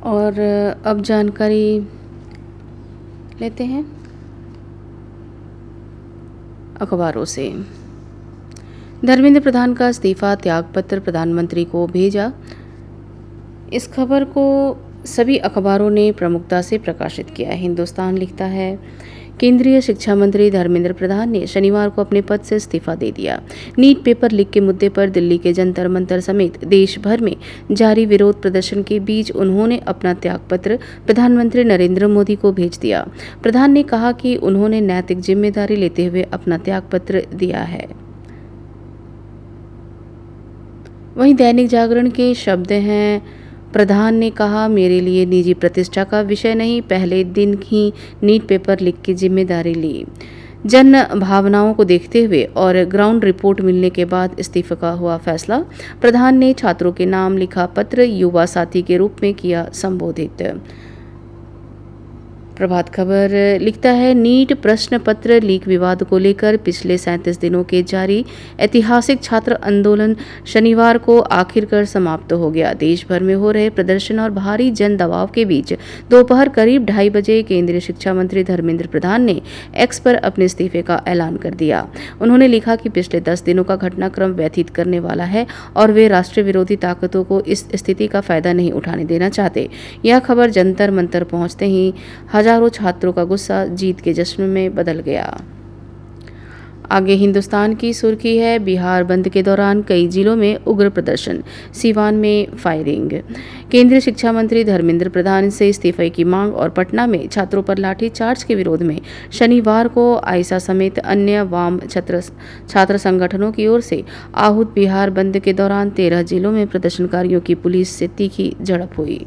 और अब जानकारी लेते हैं अखबारों से। धर्मेंद्र प्रधान का इस्तीफा त्यागपत्र प्रधानमंत्री को भेजा। इस खबर को सभी अखबारों ने प्रमुखता से प्रकाशित किया है। हिंदुस्तान लिखता है, केंद्रीय शिक्षा मंत्री धर्मेंद्र प्रधान ने शनिवार को अपने पद से इस्तीफा दे दिया। नीट पेपर लीक के मुद्दे पर दिल्ली के जंतर मंतर समेत देश भर में जारी विरोध प्रदर्शन के बीच उन्होंने अपना त्यागपत्र प्रधानमंत्री नरेंद्र मोदी को भेज दिया। प्रधान ने कहा कि उन्होंने नैतिक जिम्मेदारी लेते हुए अपना त्यागपत्र दिया है। वहीं दैनिक जागरण के शब्द हैं, प्रधान ने कहा, मेरे लिए निजी प्रतिष्ठा का विषय नहीं, पहले दिन ही नीट पेपर लीक की जिम्मेदारी ली। जन भावनाओं को देखते हुए और ग्राउंड रिपोर्ट मिलने के बाद इस्तीफे का हुआ फैसला। प्रधान ने छात्रों के नाम लिखा पत्र युवा साथी के रूप में किया संबोधित। प्रभात खबर लिखता है, नीट प्रश्न पत्र लीक विवाद को लेकर पिछले 37 दिनों के जारी ऐतिहासिक छात्र आंदोलन शनिवार को आखिरकार समाप्त हो गया। देश भर में हो रहे प्रदर्शन और भारी जन दबाव के बीच दोपहर करीब 2:30 बजे केंद्रीय शिक्षा मंत्री धर्मेंद्र प्रधान ने एक्स पर अपने इस्तीफे का ऐलान कर दिया। उन्होंने लिखा कि पिछले 10 दिनों का घटनाक्रम व्यथित करने वाला है और वे राष्ट्र विरोधी ताकतों को इस स्थिति का फायदा नहीं उठाने देना चाहते। यह खबर जंतर मंतर पहुंचते ही हजारों छात्रों का गुस्सा जीत के जश्न में बदल गया। आगे हिंदुस्तान की सुर्खी है, बिहार बंद के दौरान कई जिलों में उग्र प्रदर्शन, सीवान में फायरिंग। केंद्रीय शिक्षा मंत्री धर्मेंद्र प्रधान से इस्तीफे की मांग और पटना में छात्रों पर लाठीचार्ज के विरोध में शनिवार को आइसा समेत अन्य वाम छात्र संगठनों की ओर से आहूत बिहार बंद के दौरान 13 जिलों में प्रदर्शनकारियों की पुलिस से तीखी झड़प हुई।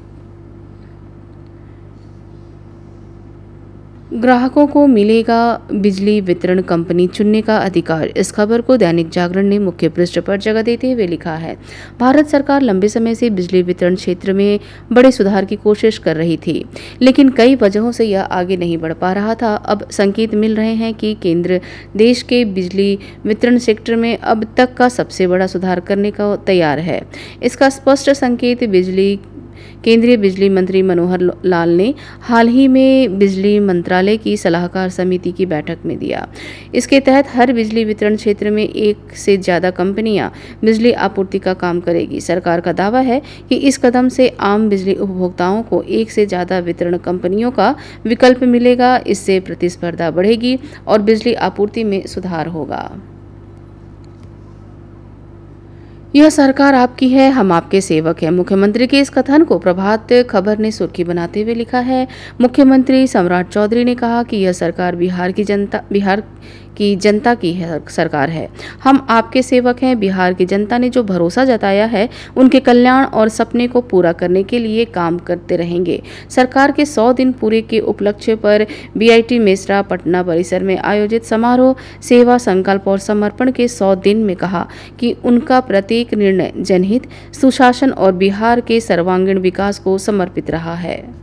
ग्राहकों को मिलेगा बिजली वितरण कंपनी चुनने का अधिकार। इस खबर को दैनिक जागरण ने मुख्य पृष्ठ पर जगह देते हुए लिखा है, भारत सरकार लंबे समय से बिजली वितरण क्षेत्र में बड़े सुधार की कोशिश कर रही थी, लेकिन कई वजहों से यह आगे नहीं बढ़ पा रहा था। अब संकेत मिल रहे हैं कि केंद्र देश के बिजली वितरण सेक्टर में अब तक का सबसे बड़ा सुधार करने को तैयार है। इसका स्पष्ट संकेत केंद्रीय बिजली मंत्री मनोहर लाल ने हाल ही में बिजली मंत्रालय की सलाहकार समिति की बैठक में दिया। इसके तहत हर बिजली वितरण क्षेत्र में एक से ज्यादा कंपनियां बिजली आपूर्ति का काम करेगी। सरकार का दावा है कि इस कदम से आम बिजली उपभोक्ताओं को एक से ज्यादा वितरण कंपनियों का विकल्प मिलेगा। इससे प्रतिस्पर्धा बढ़ेगी और बिजली आपूर्ति में सुधार होगा। यह सरकार आपकी है, हम आपके सेवक हैं। मुख्यमंत्री के इस कथन को प्रभात खबर ने सुर्खी बनाते हुए लिखा है, मुख्यमंत्री सम्राट चौधरी ने कहा कि यह सरकार बिहार की जनता की सरकार है। हम आपके सेवक हैं। बिहार की जनता ने जो भरोसा जताया है, उनके कल्याण और सपने को पूरा करने के लिए काम करते रहेंगे। सरकार के 100 दिन पूरे के उपलक्ष्य पर बीआईटी मेसरा पटना परिसर में आयोजित समारोह सेवा संकल्प और समर्पण के 100 दिन में कहा कि उनका प्रत्येक निर्णय जनहित, सुशासन और बिहार के सर्वांगीण विकास को समर्पित रहा है।